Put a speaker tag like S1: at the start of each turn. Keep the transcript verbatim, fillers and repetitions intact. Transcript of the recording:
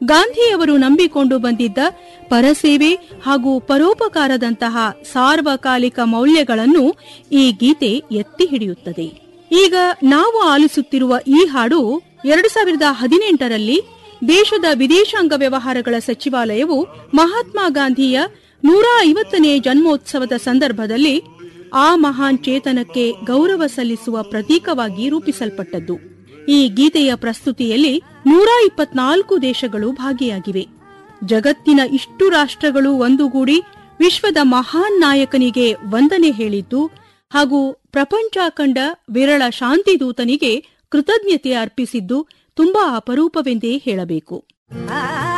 S1: ಗಾಂಧಿಯವರು ನಂಬಿಕೊಂಡು ಬಂದಿದ್ದ ಪರಸೇವೆ ಹಾಗೂ ಪರೋಪಕಾರದಂತಹ ಸಾರ್ವಕಾಲಿಕ ಮೌಲ್ಯಗಳನ್ನು ಈ ಗೀತೆ ಎತ್ತಿ ಹಿಡಿಯುತ್ತದೆ. ಈಗ ನಾವು ಆಲಿಸುತ್ತಿರುವ ಈ ಹಾಡು ಎರಡು ಸಾವಿರದ ಹದಿನೆಂಟರಲ್ಲಿ ದೇಶದ ವಿದೇಶಾಂಗ ವ್ಯವಹಾರಗಳ ಸಚಿವಾಲಯವು ಮಹಾತ್ಮ ಗಾಂಧಿಯ ನೂರ ಐವತ್ತನೇ ಜನ್ಮೋತ್ಸವದ ಸಂದರ್ಭದಲ್ಲಿ ಆ ಮಹಾನ್ ಚೇತನಕ್ಕೆ ಗೌರವ ಸಲ್ಲಿಸುವ ಪ್ರತೀಕವಾಗಿ ರೂಪಿಸಲ್ಪಟ್ಟದ್ದು. ಈ ಗೀತೆಯ ಪ್ರಸ್ತುತಿಯಲ್ಲಿ ನೂರ ಇಪ್ಪತ್ನಾಲ್ಕು ದೇಶಗಳು ಭಾಗಿಯಾಗಿವೆ. ಜಗತ್ತಿನ ಇಷ್ಟು ರಾಷ್ಟ್ರಗಳು ಒಂದುಗೂಡಿ ವಿಶ್ವದ ಮಹಾನ್ ನಾಯಕನಿಗೆ ವಂದನೆ ಹೇಳಿದ್ದು ಹಾಗೂ ಪ್ರಪಂಚ ಕಂಡ ವಿರಳ ಶಾಂತಿದೂತನಿಗೆ ಕೃತಜ್ಞತೆ ಅರ್ಪಿಸಿದ್ದು ತುಂಬಾ ಅಪರೂಪವೆಂದೇ ಹೇಳಬೇಕು.